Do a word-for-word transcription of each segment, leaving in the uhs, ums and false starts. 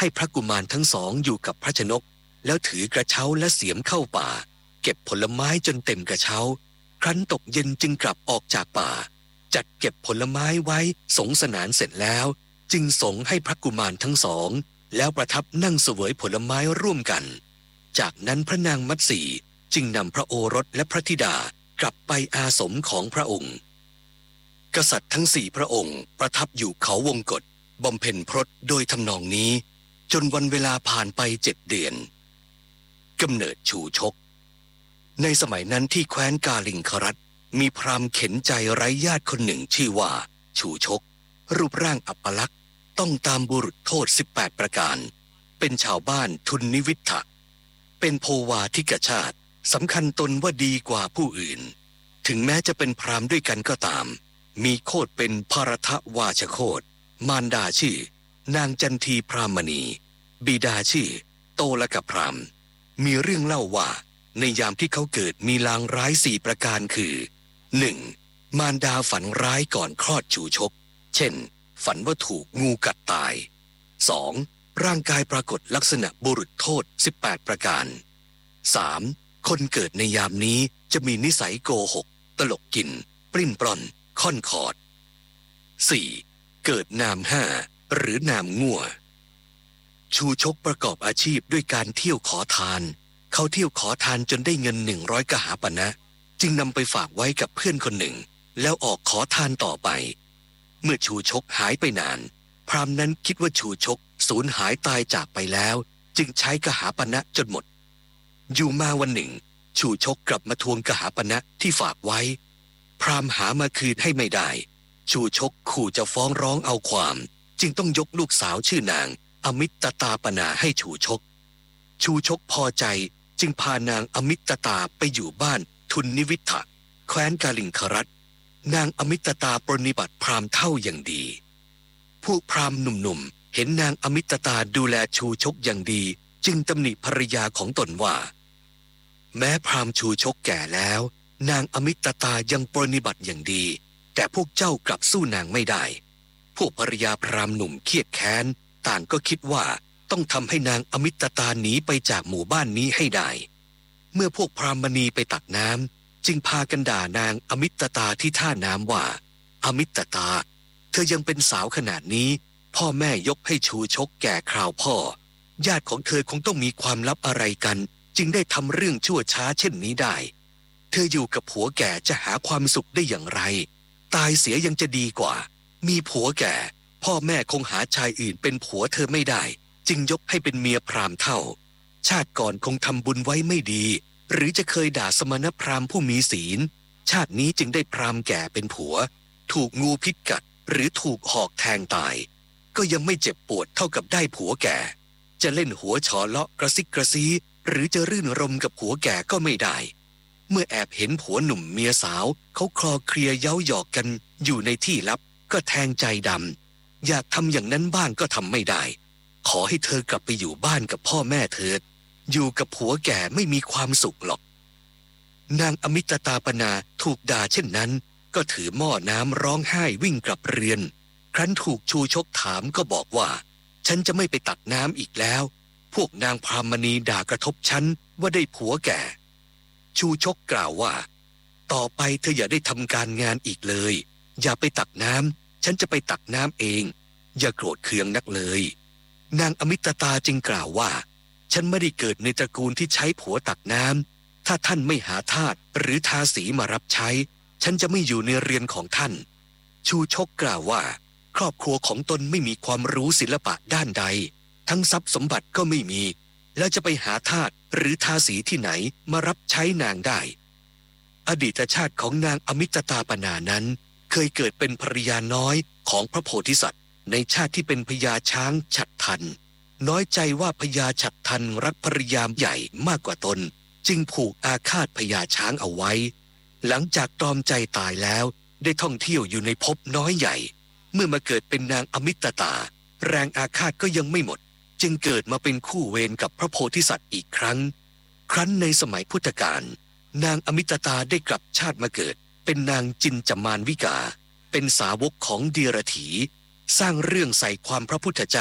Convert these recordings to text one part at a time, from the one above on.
ให้พระกุมารทั้งสองอยู่กับพระชนกแล้วถือกระเช้าและเสียมเข้าป่าเก็บผลไม้จนเต็มกระเช้าครั้นตกเย็นจึงกลับออกจากป่าจัดเก็บผลไม้ไว้สงสนานเสร็จแล้วจึงส่งให้พระกุมารทั้งสองแล้วประทับนั่งเสวยผลไม้ร่วมกันจากนั้นพระนางมัตสีจึงนำพระโอรสและพระธิดากลับไปอาสมของพระองค์กษัตริย์ทั้งสี่พระองค์ประทับอยู่เขาวงกฏบำเพ็ญพรตโดยทำนองนี้จนวันเวลาผ่านไปเจ็ดเดือนกำเนิดชูชกในสมัยนั้นที่แคว้นกาลิงครัฐมีพราหมณ์เข็นใจไร้ญาติคนหนึ่งชื่อว่าชูชกรูปร่างอัปลักษณ์ต้องตามบุรุษโทษสิบแปดประการเป็นชาวบ้านทุนนิวิทธะเป็นโภวาทิกชาติสำคัญตนว่าดีกว่าผู้อื่นถึงแม้จะเป็นพราหมณ์ด้วยกันก็ตามมีโคตเป็นภรทวาชโคตมารดาชื่อนางจันทีพรามณีบิดาชื่อโตละกพรามมีเรื่องเล่าว่าในยามที่เขาเกิดมีลางร้ายสี่ประการคือ หนึ่ง. มารดาฝันร้ายก่อนคลอดชูชกเช่นฝันว่าถูกงูกัดตาย สอง. ร่างกายปรากฏลักษณะบุรุษโทษสิบแปดประการ สาม. คนเกิดในยามนี้จะมีนิสัยโกหกตลกกินปลิ้นปล้อนค่อนขอด สี่. เกิดนามห้าหรือนามงั่วชูชกประกอบอาชีพด้วยการเที่ยวขอทานเขาเที่ยวขอทานจนได้เงินหนึ่งร้อยกหาปณะจึงนำไปฝากไว้กับเพื่อนคนหนึ่งแล้วออกขอทานต่อไปเมื่อชูชกหายไปนานพราหมณ์นั้นคิดว่าชูชกสูญหายตายจากไปแล้วจึงใช้กหาปณะจนหมดอยู่มาวันหนึ่งชูชกกลับมาทวงกหาปณะที่ฝากไว้พราหมณ์หามาคืนให้ไม่ได้ชูชกขู่จะฟ้องร้องเอาความจึงต้องยกลูกสาวชื่อนางอมิตตาปนาให้ชูชกชูชกพอใจจึงพานางอมิตตาไปอยู่บ้านทุนนิวิทธะแคว้นกาลิงครัฐนางอมิตตาปรนิบัติพราหมณ์เท่าอย่างดีพวกพราหมณ์หนุ่มๆเห็นนางอมิตตาดูแลชูชกอย่างดีจึงตำหนิภรรยาของตนว่าแม้พราหมณ์ชูชกแก่แล้วนางอมิตตายังปรนิบัติอย่างดีแต่พวกเจ้ากลับสู้นางไม่ได้พวกภรรยาพราหมณ์หนุ่มเครียดแค้นต่างก็คิดว่าต้องทำให้นางอมิตตาหนีไปจากหมู่บ้านนี้ให้ได้เมื่อพวกพราหมณีไปตักน้ำจึงพากันด่านางอมิตตาที่ท่าน้ำว่าอมิตตาเธอยังเป็นสาวขนาดนี้พ่อแม่ยกให้ชูชกแก่คราวพ่อญาติของเธอคงต้องมีความลับอะไรกันจึงได้ทำเรื่องชั่วช้าเช่นนี้ได้เธออยู่กับผัวแก่จะหาความสุขได้อย่างไรตายเสียยังจะดีกว่ามีผัวแก่พ่อแม่คงหาชายอื่นเป็นผัวเธอไม่ได้จึงยกให้เป็นเมียพราหมณ์เท่าชาติก่อนคงทำบุญไว้ไม่ดีหรือจะเคยด่าสมณพราหมณ์ผู้มีศีลชาตินี้จึงได้พราหมณ์แก่เป็นผัวถูกงูพิษกัดหรือถูกหอกแทงตายก็ยังไม่เจ็บปวดเท่ากับได้ผัวแก่จะเล่นหัวฉอเลาะกระซิกกระซีหรือจะรื่นรมกับผัวแก่ก็ไม่ได้เมื่อแอบเห็นผัวหนุ่มเมียสาวเขาคลอเคลียเย้าหยอกกันอยู่ในที่ลับก็แทงใจดำอยากทำอย่างนั้นบ้างก็ทำไม่ได้ขอให้เธอกลับไปอยู่บ้านกับพ่อแม่เถิดอยู่กับผัวแก่ไม่มีความสุขหรอกนางอมิตตาปนาถูกด่าเช่นนั้นก็ถือหม้อน้ำร้องไห้วิ่งกลับเรือนครั้นถูกชูชกถามก็บอกว่าฉันจะไม่ไปตักน้ำอีกแล้วพวกนางพรามณีด่ากระทบฉันว่าได้ผัวแก่ชูชกกล่าวว่าต่อไปเธออย่าได้ทำการงานอีกเลยอย่าไปตักน้ำฉันจะไปตักน้ำเองอย่าโกรธเคืองนักเลยนางอมิตตาจึงกล่าวว่าฉันไม่ได้เกิดในตระกูลที่ใช้ผัวตักน้ำถ้าท่านไม่หาทาสหรือทาสีมารับใช้ฉันจะไม่อยู่ในเรือนของท่านชูชกกล่าวว่าครอบครัวของตนไม่มีความรู้ศิลปะด้านใดทั้งทรัพย์สมบัติก็ไม่มีแล้วจะไปหาทาสหรือทาสีที่ไหนมารับใช้นางได้อดีตชาติของนางอมิตตาปนานั้นเคยเกิดเป็นภรรยาน้อยของพระโพธิสัตว์ในชาติที่เป็นพญาช้างฉัตรทันน้อยใจว่าพญาฉัตรทันรักภรรยาใหญ่มากกว่าตนจึงผูกอาฆาตพญาช้างเอาไว้หลังจากตรอมใจตายแล้วได้ท่องเที่ยวอยู่ในภพน้อยใหญ่เมื่อมาเกิดเป็นนางอมิตตาแรงอาฆาตก็ยังไม่หมดจึงเกิดมาเป็นคู่เวรกับพระโพธิสัตว์อีกครั้งครั้นในสมัยพุทธกาลนางอมิตตาได้กลับชาติมาเกิดเป็นนางจินจมานวิกาเป็นสาวกของเดียรถีสร้างเรื่องใส่ความพระพุทธเจ้า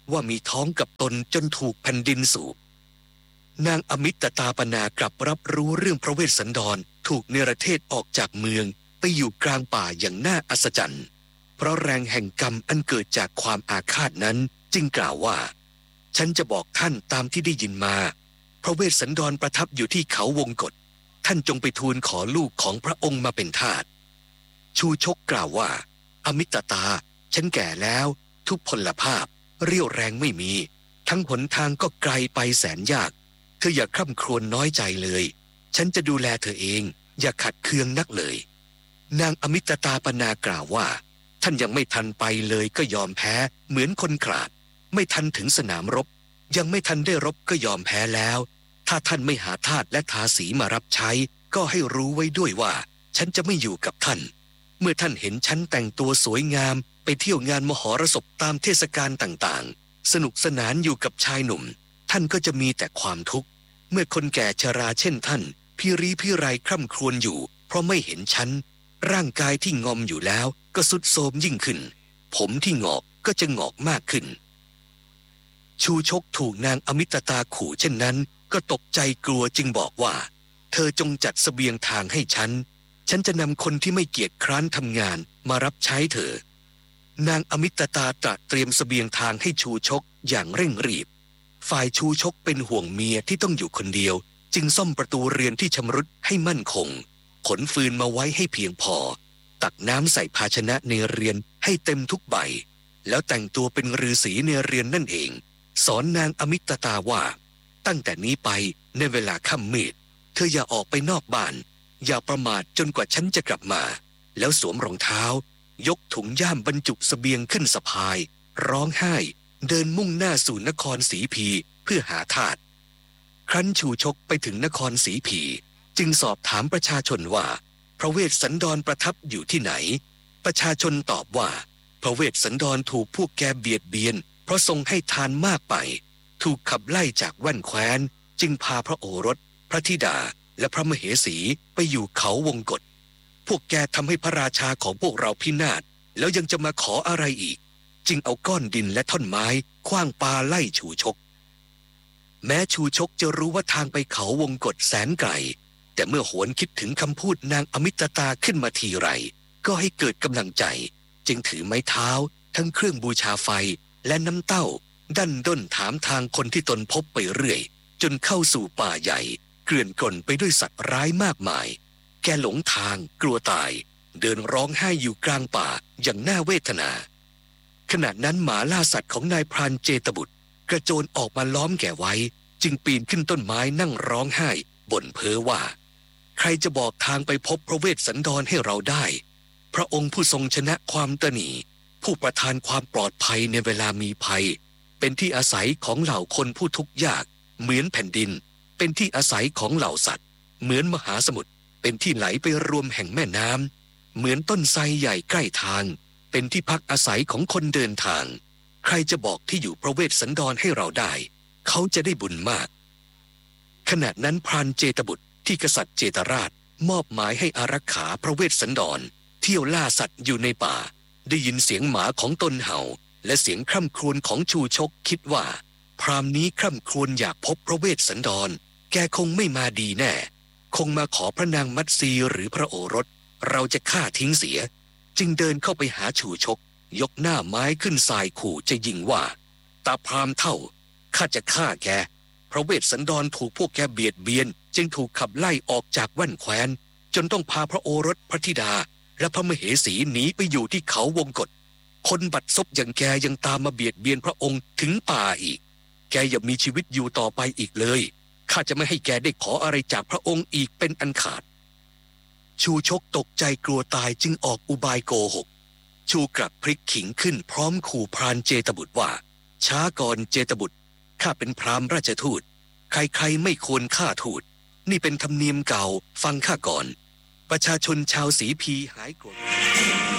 ว่ามีท้องกับตนจนถูกแผ่นดินสูบนางอมิตตาปนากลับรับรู้เรื่องพระเวสสันดรถูกเนรเทศออกจากเมืองไปอยู่กลางป่าอย่างน่าอัศจรรย์เพราะแรงแห่งกรรมอันเกิดจากความอาฆาตนั้นจึงกล่าวว่าฉันจะบอกท่านตามที่ได้ยินมาพระเวสสันดรประทับอยู่ที่เขาวงกฏท่านจงไปทูลขอลูกของพระองค์มาเป็นทาสชูชกกล่าวว่าอมิตตาฉันแก่แล้วทุกพลภาพเรี่ยวแรงไม่มีทั้งหนทางก็ไกลไปแสนยากเธออย่าคร่ำครวญน้อยใจเลยฉันจะดูแลเธอเองอย่าขัดเคืองนักเลยนางอมิตตาปนากล่าวว่าท่านยังไม่ทันไปเลยก็ยอมแพ้เหมือนคนขาดไม่ทันถึงสนามรบยังไม่ทันได้รบก็ยอมแพ้แล้วถ้าท่านไม่หาทาสและทาสีมารับใช้ก็ให้รู้ไว้ด้วยว่าฉันจะไม่อยู่กับท่านเมื่อท่านเห็นฉันแต่งตัวสวยงามไปเที่ยวงานมหรสพตามเทศกาลต่างๆสนุกสนานอยู่กับชายหนุ่มท่านก็จะมีแต่ความทุกข์เมื่อคนแก่ชราเช่นท่านพี่รีพี่ไรคร่ำครวญอยู่เพราะไม่เห็นฉันร่างกายที่งอมอยู่แล้วก็ทรุดโทรมยิ่งขึ้นผมที่งอกก็จะงอกมากขึ้นชูชกถูกนางอมิตตาขู่เช่นนั้นก็ตกใจกลัวจึงบอกว่าเธอจงจัดเสบียงทางให้ฉันฉันจะนำคนที่ไม่เกียจคร้านทำงานมารับใช้เธอนางอมิตตาตรัสเตรียมเสบียงทางให้ชูชกอย่างเร่งรีบฝ่ายชูชกเป็นห่วงเมียที่ต้องอยู่คนเดียวจึงซ่อมประตูเรือนที่ชำรุดให้มั่นคงขนฟืนมาไว้ให้เพียงพอตักน้ำใส่ภาชนะในเรือนให้เต็มทุกใบแล้วแต่งตัวเป็นฤาษีในเรือนนั่นเองสอนนางอมิตตาว่าตั้งแต่นี้ไปในเวลาค่ำมืดเธออย่าออกไปนอกบ้านอย่าประมาทจนกว่าฉันจะกลับมาแล้วสวมรองเท้ายกถุงย่ามบรรจุเสบียงขึ้นสะพายร้องไห้เดินมุ่งหน้าสู่นครศรีพีเพื่อหาทาสครั้นชูชกไปถึงนครศรีพีจึงสอบถามประชาชนว่าพระเวสสันดรประทับอยู่ที่ไหนประชาชนตอบว่าพระเวสสันดรถูกพวกแกเบียดเบียนเพราะทรงให้ทานมากไปถูกขับไล่จากแว่นแคว้นจึงพาพระโอรสพระธิดาและพระมเหสีไปอยู่เขาวงกฏพวกแกทำให้พระราชาของพวกเราพินาศแล้วยังจะมาขออะไรอีกจึงเอาก้อนดินและท่อนไม้ขว้างปาไล่ชูชกแม้ชูชกจะรู้ว่าทางไปเขาวงกฏแสนไกลแต่เมื่อหวนคิดถึงคำพูดนางอมิตตาขึ้นมาทีไรก็ให้เกิดกำลังใจจึงถือไม้เท้าทั้งเครื่องบูชาไฟและน้ำเต้าดันด้นถามทางคนที่ตนพบไปเรื่อยจนเข้าสู่ป่าใหญ่เกลื่อนกล่นไปด้วยสัตว์ร้ายมากมายแกหลงทางกลัวตายเดินร้องไห้อยู่กลางป่าอย่างน่าเวทนาขณะนั้นหมาล่าสัตว์ของนายพรานเจตบุตรกระโจนออกมาล้อมแกไว้จึงปีนขึ้นต้นไม้นั่งร้องไห้บ่นเพ้อว่าใครจะบอกทางไปพบพระเวสสันดรให้เราได้พระองค์ผู้ทรงชนะความตณีผู้ประทานความปลอดภัยในเวลามีภัยเป็นที่อาศัยของเหล่าคนผู้ทุกข์ยากเหมือนแผ่นดินเป็นที่อาศัยของเหล่าสัตว์เหมือนมหาสมุทรเป็นที่ไหลไปรวมแห่งแม่น้ำเหมือนต้นไทรใหญ่ใกล้ทางเป็นที่พักอาศัยของคนเดินทางใครจะบอกที่อยู่พระเวสสันดรให้เราได้เขาจะได้บุญมากขณะนั้นพรานเจตบุตรที่กษัตริย์เจตราชมอบหมายให้อารักขาพระเวสสันดรเที่ยวล่าสัตว์อยู่ในป่าได้ยินเสียงหมาของตนเห่าและเสียงคร่ำครวญของชูชกคิดว่าพราหมณ์นี้คร่ำครวญอยากพบพระเวสสันดรแกคงไม่มาดีแน่คงมาขอพระนางมัตสีหรือพระโอรสเราจะฆ่าทิ้งเสียจึงเดินเข้าไปหาชูชกยกหน้าไม้ขึ้นสายขู่จะยิงว่าตาพราหมณ์เท่าข้าจะฆ่าแกพระเวสสันดรถูกพวกแกเบียดเบียนจึงถูกขับไล่ออกจากแว่นแคว้นจนต้องพาพระโอรสพระธิดาและพระมเหสีหนีไปอยู่ที่เขาวงกฏคนบัดซบอย่างแกยังตามมาเบียดเบียนพระองค์ถึงป่าอีกแกอย่ามีชีวิตอยู่ต่อไปอีกเลยข้าจะไม่ให้แกได้ขออะไรจากพระองค์อีกเป็นอันขาดชูชกตกใจกลัวตายจึงออกอุบายโกหกชูกลับพลิกขิงขึ้นพร้อมขู่พรานเจตบุตรว่าช้าก่อนเจตบุตรข้าเป็นพราหมณ์ราชทูตใครๆไม่ควรฆ่าทูตนี่เป็นธรรมเนียมเก่าฟังข้าก่อนประชาชนชาวศรีพีหายโกรธ